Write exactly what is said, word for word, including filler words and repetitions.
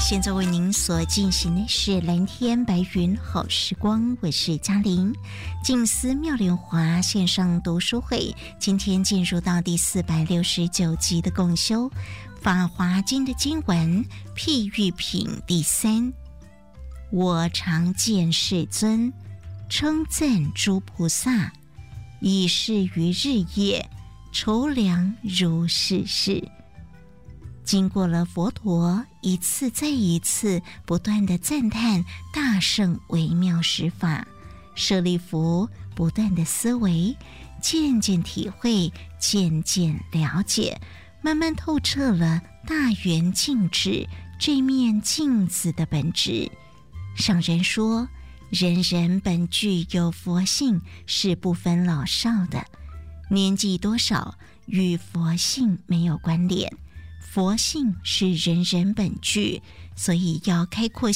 现在为您所进行的是蓝天白云好时光，我是嘉玲。静思妙莲华线上读书会，今天进入到第四百六十九集的共修法华经的经文譬喻品第三。我常见世尊称赞诸菩萨，以是于日夜筹量如是事。经过了佛陀一次再一次不断的赞叹大圣微妙十法，舍利弗不断的思维，渐渐体会，渐渐了解，慢慢透彻了大圆镜智这面镜子的本质。上人说，人人本具有佛性，是不分老少的，年纪多少与佛性没有关联，佛性是人人本具，所以要开阔